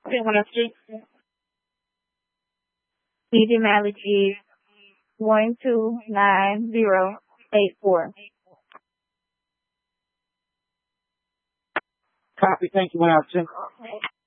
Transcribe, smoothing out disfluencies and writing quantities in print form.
Street. Meeting mileage is 129084. Copy. Thank you, 1 out 10.